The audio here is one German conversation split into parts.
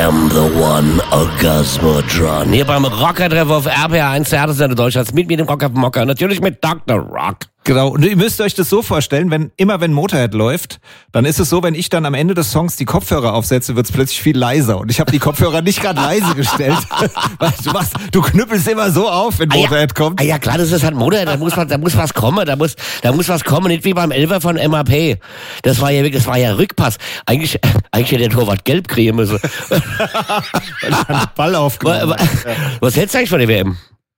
am the one Orgasmotron. Hier beim Rocker-Treff auf RPR1, der Härteste Deutschlands, mit mir, dem Rock auf dem Mocker, natürlich mit Dr. Rock. Genau, und ihr müsst euch das so vorstellen, wenn Motorhead läuft, dann ist es so, wenn ich dann am Ende des Songs die Kopfhörer aufsetze, wird's plötzlich viel leiser. Und ich habe die Kopfhörer nicht gerade leise gestellt. Du knüppelst immer so auf, wenn Motorhead kommt. Ja klar, das ist halt Motorhead, da muss was kommen, da muss was kommen, nicht wie beim Elfer von MAP. Das war ja Rückpass. Eigentlich hätte der Torwart gelb kriegen müssen. Ball aufgenommen. Was hältst du eigentlich von der WM?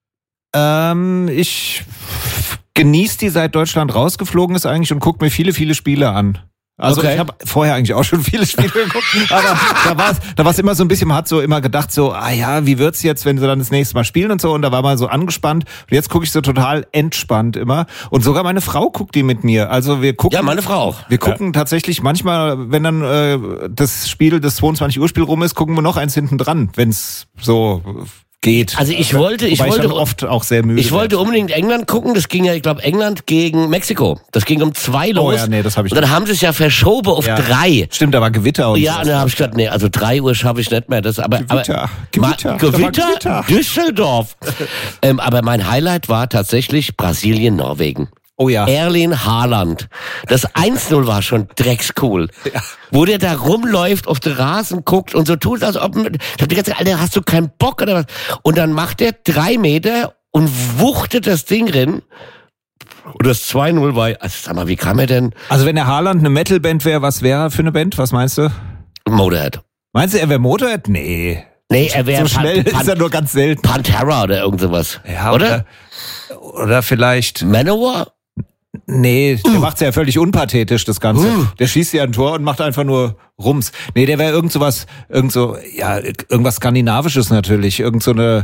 Ich genieße die, seit Deutschland rausgeflogen ist eigentlich, und gucke mir viele, viele Spiele an. Also okay. Ich habe vorher eigentlich auch schon viele Spiele geguckt, aber da war es immer so ein bisschen, man hat so immer gedacht so, wie wird's jetzt, wenn sie dann das nächste Mal spielen und so, und da war man so angespannt, und jetzt gucke ich so total entspannt immer, und sogar meine Frau guckt die mit mir, also wir gucken. Ja, meine Frau auch. Wir gucken tatsächlich manchmal, wenn dann das 22 Uhr Spiel rum ist, gucken wir noch eins hinten dran, wenn's so geht. Also ich wollte oft auch sehr müde. Ich wollte unbedingt England gucken. Das ging ja, ich glaube, England gegen Mexiko. Das ging um 2 los. Oh ja, nee, das habe ich. Und dann haben sie es ja verschoben auf 3. Stimmt, da war Gewitter und ja, und dann habe ich gedacht, nee, also 3 Uhr schaffe ich nicht mehr. Gewitter. Düsseldorf. Aber mein Highlight war tatsächlich Brasilien-Norwegen. Oh ja. Erling Haaland. Das 1-0 war schon dreckscool. Ja. Wo der da rumläuft, auf den Rasen guckt und so tut, als ob... Ich hab die ganze Zeit, Alter, hast du keinen Bock oder was? Und dann macht der 3 Meter und wuchtet das Ding rein. Und das 2-0 war... Also sag mal, wie kam er denn? Also wenn der Haaland eine Metalband wäre, was wäre er für eine Band? Was meinst du? Motorhead. Meinst du, er wäre Motorhead? Nee, er wäre... So schnell ist er nur ganz selten. Pantera oder irgend sowas. Ja, oder vielleicht... Manowar? Nee, der macht's ja völlig unpathetisch, das Ganze. Der schießt ja ein Tor und macht einfach nur Rums. Nee, der wäre irgendwas Skandinavisches natürlich. Irgend so eine,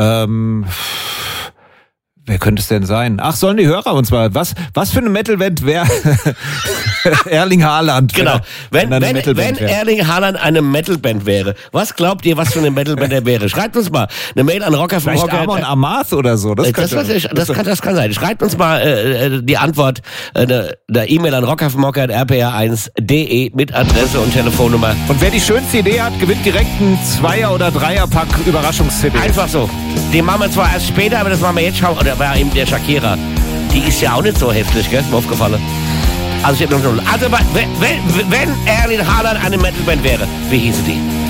wer könnte es denn sein? Ach, sollen die Hörer uns mal, was für eine Metalband wäre Erling Haaland? Genau. Wenn Erling Haaland eine Metalband wäre, was glaubt ihr, was für eine Metalband er wäre? Schreibt uns mal eine Mail an Rocker von Rocker. Amon Amarth oder so. Das kann sein. Schreibt uns mal die Antwort der E-Mail an rockerfmorker@rpr1.de mit Adresse und Telefonnummer. Und wer die schönste Idee hat, gewinnt direkt einen 2er- oder 3er-Pack Überraschungs-CD. Einfach so. Den machen wir zwar erst später, aber das machen wir jetzt schon. Oder war eben der Shakira. Die ist ja auch nicht so hässlich, gell? Ist mir aufgefallen. Also wenn Erling Haaland eine Metalband wäre, wie hieße die?